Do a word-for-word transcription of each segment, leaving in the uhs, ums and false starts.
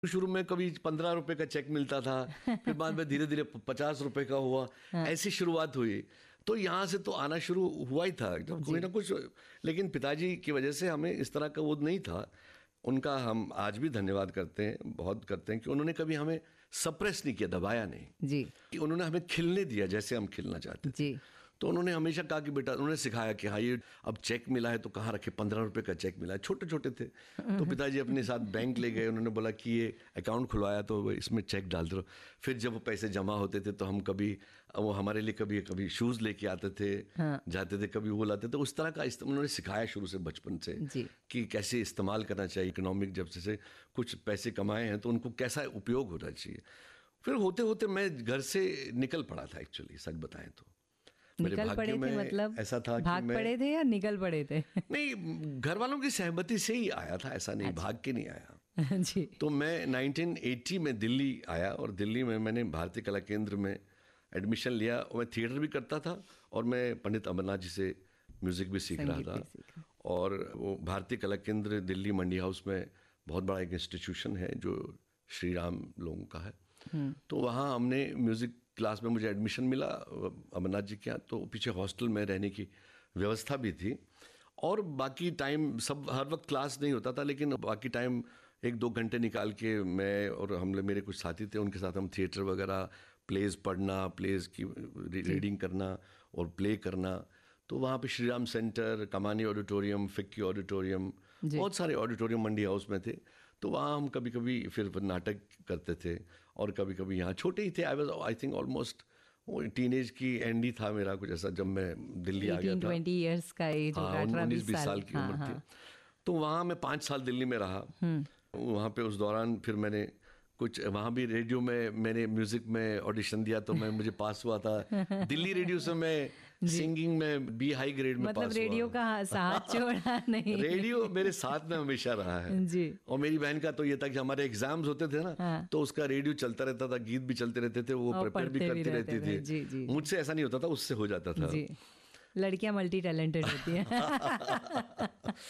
शुरू में कभी पंद्रह रुपए का चेक मिलता था, फिर बाद में धीरे धीरे पचास रुपए का हुआ। हाँ। ऐसी शुरुआत हुई, तो यहाँ से तो आना शुरू हुआ ही था जब कोई ना कुछ। लेकिन पिताजी की वजह से हमें इस तरह का वो नहीं था। उनका हम आज भी धन्यवाद करते हैं, बहुत करते हैं कि उन्होंने कभी हमें सप्रेस नहीं किया, दबाया नहीं जी, कि उन्होंने हमें खिलने दिया जैसे हम खिलना चाहते जी। तो उन्होंने हमेशा कहा कि बेटा, उन्होंने सिखाया कि हाँ ये अब चेक मिला है तो कहाँ रखे, पंद्रह रुपए का चेक मिला है, छोटे छोटे थे। तो पिताजी अपने साथ बैंक ले गए, उन्होंने बोला कि ये अकाउंट खुलवाया तो इसमें चेक डाल दो। फिर जब वो पैसे जमा होते थे तो हम कभी वो हमारे लिए कभी कभी शूज़ लेके आते थे, हाँ। जाते थे, कभी वो लाते थे। उस तरह का उन्होंने सिखाया शुरू से, बचपन से कि कैसे इस्तेमाल करना चाहिए। इकोनॉमिक जब से कुछ पैसे कमाए हैं तो उनको कैसा उपयोग होना चाहिए। फिर होते होते मैं घर से निकल पड़ा था एक्चुअली, सच बताएं तो। निकल पड़े थे मतलब ऐसा था भाग कि मैं, पड़े थे या निकल पड़े थे? नहीं, घर वालों की सहमति से ही आया था, ऐसा नहीं अच्छा। भाग के नहीं आया जी। तो मैं नाइनटीन एटी में दिल्ली आया और दिल्ली में मैंने भारतीय कला केंद्र में एडमिशन लिया। मैं थिएटर भी करता था और मैं पंडित अमरनाथ जी से म्यूज़िक भी सीख रहा था। और वो भारतीय कला केंद्र दिल्ली मंडी हाउस में बहुत बड़ा एक इंस्टीट्यूशन है जो श्री राम लोगों का है। तो वहाँ हमने म्यूज़िक क्लास में मुझे एडमिशन मिला अमरनाथ जी के यहाँ। तो पीछे हॉस्टल में रहने की व्यवस्था भी थी और बाकी टाइम सब हर वक्त क्लास नहीं होता था, लेकिन बाकी टाइम एक दो घंटे निकाल के मैं और हम लोग, मेरे कुछ साथी थे, उनके साथ हम थिएटर वगैरह, प्लेज पढ़ना, प्लेज की रीडिंग करना और प्ले करना। तो वहाँ पे श्री राम सेंटर, कमानी ऑडिटोरियम, फिक्की ऑडिटोरियम, बहुत सारे ऑडिटोरियम मंडी हाउस में थे। तो वहाँ हम कभी कभी फिर नाटक करते थे और कभी कभी यहाँ छोटे ही थे। I was I think almost teenage की एंड ही था मेरा, कुछ ऐसा, जब मैं दिल्ली आ गया था। ट्वेंटी इयर्स का एज होगा, उन्नीस बीस साल की उम्र थी। तो वहाँ मैं पाँच साल दिल्ली में रहा। वहाँ पे उस दौरान फिर मैंने कुछ वहाँ भी रेडियो में मैंने म्यूजिक में ऑडिशन दिया तो मैं मुझे पास हुआ था। दिल्ली रेडियो से मैं सिंगिंग में बी हाई ग्रेड में मतलब पास रेडियो हुआ। का साथ छोड़ा नहीं। रेडियो मेरे साथ में हमेशा रहा है जी। और मेरी बहन का तो ये था कि हमारे एग्जाम्स होते थे ना, हाँ। तो उसका रेडियो चलता रहता था, गीत भी चलते रहते थे, वो प्रिपेयर भी करती रहती थी। मुझसे ऐसा नहीं होता था, उससे हो जाता था। लड़कियां मल्टी टैलेंटेड होती हैं।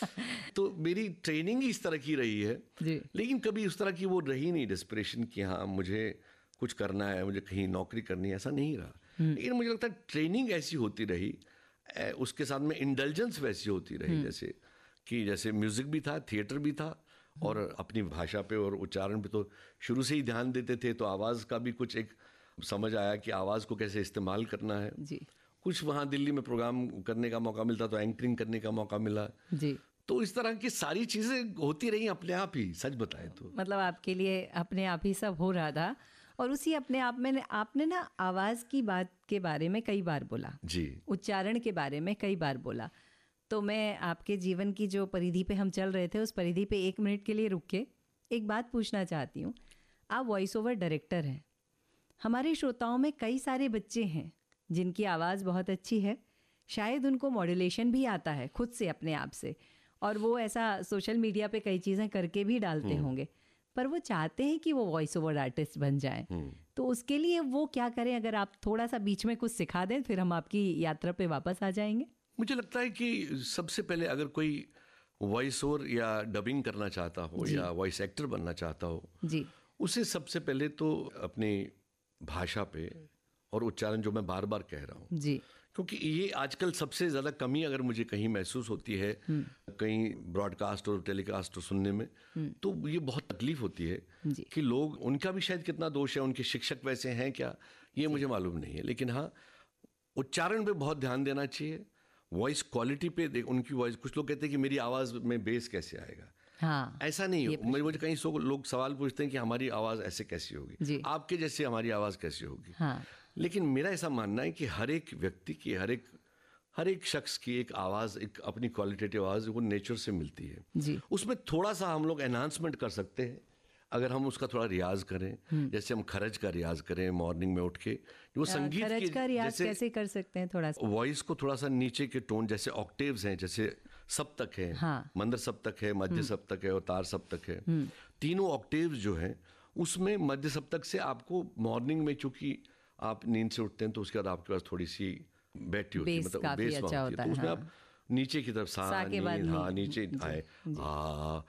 तो मेरी ट्रेनिंग ही इस तरह की रही है जी। लेकिन कभी उस तरह की वो रही नहीं डेस्परेशन कि हाँ मुझे कुछ करना है, मुझे कहीं नौकरी करनी है, ऐसा नहीं रहा। लेकिन मुझे लगता है ट्रेनिंग ऐसी होती रही, उसके साथ में इंडल्जेंस वैसी होती रही, जैसे कि जैसे म्यूजिक भी था, थिएटर भी था और अपनी भाषा पे और उच्चारण पे तो शुरू से ही ध्यान देते थे। तो आवाज़ का भी कुछ एक समझ आया कि आवाज़ को कैसे इस्तेमाल करना है जी। कुछ वहाँ दिल्ली में प्रोग्राम करने का मौका मिलता तो एंकरिंग करने का मौका मिला जी। तो इस तरह की सारी चीज़ें होती रही अपने आप ही, सच बताएं तो। मतलब आपके लिए अपने आप ही सब हो रहा था। और उसी अपने आप में आपने ना आवाज़ की बात के बारे में कई बार बोला जी, उच्चारण के बारे में कई बार बोला। तो मैं आपके जीवन की जो परिधि पे हम चल रहे थे उस परिधि पे एक मिनट के लिए रुक के एक बात पूछना चाहती हूँ। आप वॉइस ओवर डायरेक्टर हैं। हमारे श्रोताओं में कई सारे बच्चे हैं जिनकी आवाज़ बहुत अच्छी है, शायद उनको मॉड्यूलेशन भी आता है खुद से अपने आप से, और वो ऐसा सोशल मीडिया पे कई चीज़ें करके भी डालते होंगे, पर वो चाहते हैं कि वो वॉइस ओवर आर्टिस्ट बन जाएं। तो उसके लिए वो क्या करें? अगर आप थोड़ा सा बीच में कुछ सिखा दें फिर हम आपकी यात्रा पे वापस आ जाएंगे। मुझे लगता है कि सबसे पहले अगर कोई वॉइस ओवर या डबिंग करना चाहता हो या वॉइस एक्टर बनना चाहता हो जी, उसे सबसे पहले तो अपनी भाषा पे और उच्चारण, जो मैं बार बार कह रहा हूँ जी, क्योंकि ये आजकल सबसे ज़्यादा कमी अगर मुझे कहीं महसूस होती है कहीं ब्रॉडकास्ट और टेलीकास्ट और सुनने में, तो ये बहुत तकलीफ होती है कि लोग, उनका भी शायद कितना दोष है, उनके शिक्षक वैसे हैं क्या, ये मुझे मालूम नहीं है। लेकिन हाँ, उच्चारण पे बहुत ध्यान देना चाहिए, वॉइस क्वालिटी पे देख, उनकी वॉइस, कुछ लोग कहते हैं कि मेरी आवाज़ में बेस कैसे आएगा, हाँ, ऐसा नहीं हो। मुझे कहीं सो लोग सवाल पूछते हैं कि हमारी आवाज़ ऐसे कैसी होगी, आपके जैसे हमारी आवाज़ कैसी होगी, हाँ। लेकिन मेरा ऐसा मानना है कि हर एक व्यक्ति की, हर एक हर एक शख्स की एक आवाज़, एक अपनी क्वालिटेटिव आवाज़ वो नेचर से मिलती है जी। उसमें थोड़ा सा हम लोग एनहांसमेंट कर सकते हैं अगर हम उसका थोड़ा रियाज करें, जैसे हम खरज का रियाज करें मॉर्निंग में उठ के, वो संगीत खरज का रियाज कैसे कर सकते हैं? थोड़ा सा वॉइस को थोड़ा सा नीचे के टोन, जैसे ऑक्टेव्स हैं, जैसे सप्तक है, हाँ। मंद्र सप्तक है, मध्य सप्तक है और तार सप्तक है। तीनों ऑक्टेव्स जो हैं उसमें मध्य सप्तक से आपको मॉर्निंग में, चूंकि आप नींद से उठते हैं तो उसके बाद आपके पास थोड़ी सी बैठी होती है, मतलब बेस अच्छा होता है, तो उसमें आप नीचे की तरफ सा, नींद, हाँ, नीचे आए, आ,